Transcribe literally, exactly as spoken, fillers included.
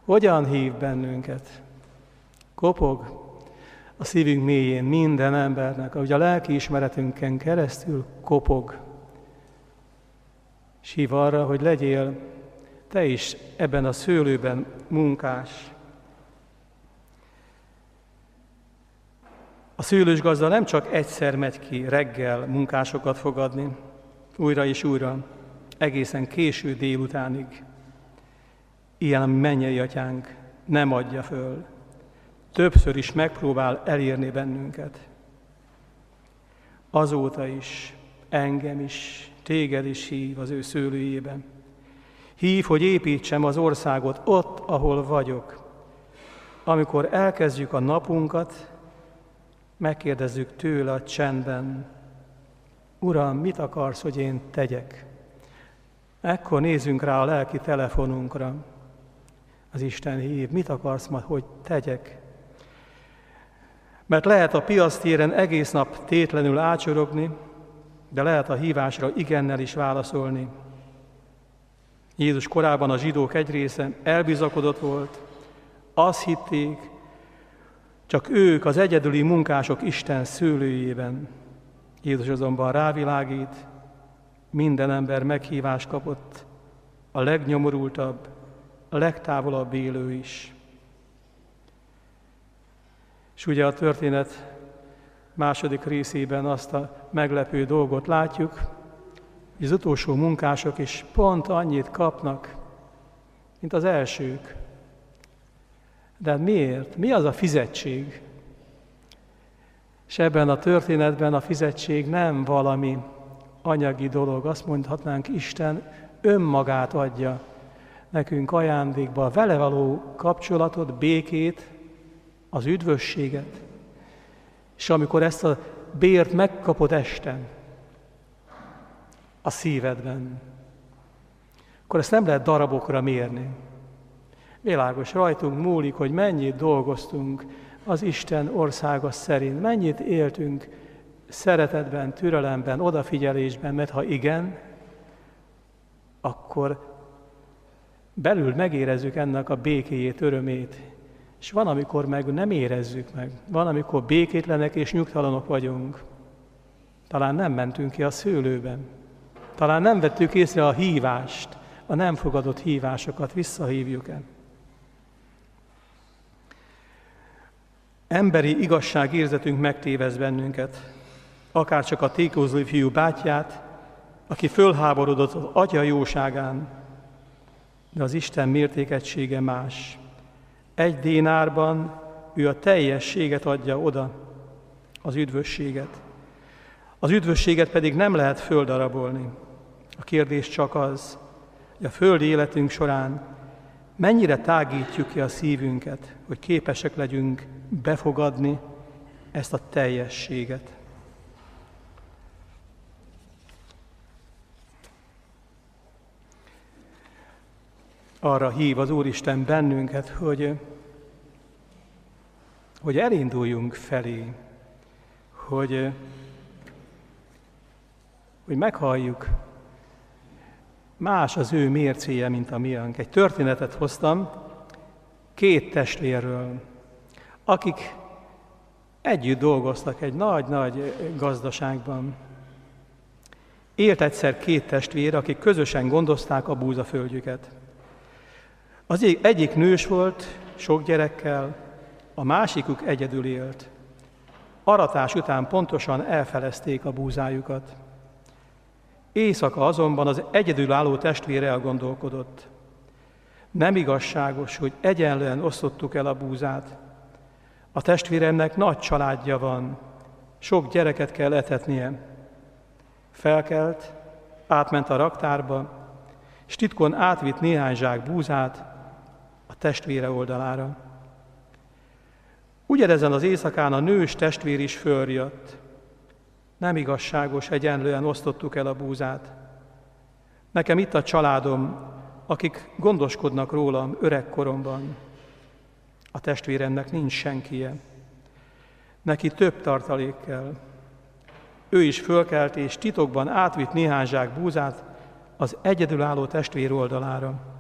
Hogyan hív bennünket? Kopog a szívünk mélyén minden embernek, ahogy a lelkiismeretünken keresztül kopog, és hív arra, hogy legyél te is ebben a szőlőben munkás. A szőlős gazda nem csak egyszer megy ki reggel munkásokat fogadni, újra és újra, egészen késő délutánig. Ilyen a mennyei atyánk nem adja föl. Többször is megpróbál elérni bennünket. Azóta is, engem is, téged is hív az ő szőlőjében. Hív, hogy építsem az országot ott, ahol vagyok. Amikor elkezdjük a napunkat, megkérdezzük tőle a csendben, Uram, mit akarsz, hogy én tegyek? Ekkor nézzünk rá a lelki telefonunkra. Az Isten hív, mit akarsz ma, hogy tegyek? Mert lehet a piactéren egész nap tétlenül ácsorogni, de lehet a hívásra igennel is válaszolni. Jézus korában a zsidók egy része elbizakodott volt, azt hitték, csak ők az egyedüli munkások Isten szőlőjében. Jézus azonban rávilágít, minden ember meghívást kapott, a legnyomorultabb, a legtávolabb élő is. És ugye a történet második részében azt a meglepő dolgot látjuk, hogy az utolsó munkások is pont annyit kapnak, mint az elsők. De miért? Mi az a fizetség? És ebben a történetben a fizetség nem valami anyagi dolog, azt mondhatnánk, Isten önmagát adja nekünk ajándékba, a vele való kapcsolatot, békét, az üdvösséget. És amikor ezt a bért megkapod este a szívedben, akkor ezt nem lehet darabokra mérni. Világos, rajtunk múlik, hogy mennyit dolgoztunk az Isten országa szerint, mennyit éltünk szeretetben, türelemben, odafigyelésben, mert ha igen, akkor belül megérezzük ennek a békéjét, örömét. És van, amikor meg nem érezzük meg. Van, amikor békétlenek és nyugtalanok vagyunk. Talán nem mentünk ki a szőlőben. Talán nem vettük észre a hívást, a nem fogadott hívásokat, visszahívjuk-e. Emberi igazságérzetünk megtévez bennünket, akár csak a tékozló fiú bátyját, aki fölháborodott az atya jóságán, de az Isten mértékegysége más. Egy dénárban ő a teljességet adja oda, az üdvösséget. Az üdvösséget pedig nem lehet földarabolni. A kérdés csak az, hogy a földi életünk során mennyire tágítjuk ki a szívünket, hogy képesek legyünk befogadni ezt a teljességet. Arra hív az Úristen bennünket, hogy, hogy elinduljunk felé, hogy, hogy meghalljuk, más az ő mércéje, mint a miénk. Egy történetet hoztam két testvérről, akik együtt dolgoztak egy nagy-nagy gazdaságban. Élt egyszer két testvér, akik közösen gondozták a búzaföldjüket. Az egyik nős volt, sok gyerekkel, a másikuk egyedül élt. Aratás után pontosan elfelezték a búzájukat. Éjszaka azonban az egyedülálló testvér elgondolkodott. Nem igazságos, hogy egyenlően osztottuk el a búzát. A testvéremnek nagy családja van, sok gyereket kell etetnie. Felkelt, átment a raktárba, és titkon átvitt néhány zsák búzát a testvére oldalára. Ugyanezen az éjszakán a nős testvér is fölriadt. Nem igazságos, egyenlően osztottuk el a búzát. Nekem itt a családom, akik gondoskodnak rólam öregkoromban. A testvéremnek nincs senkije. Neki több tartalék kell. Ő is fölkelt és titokban átvitt néhány zsák búzát az egyedülálló testvér oldalára.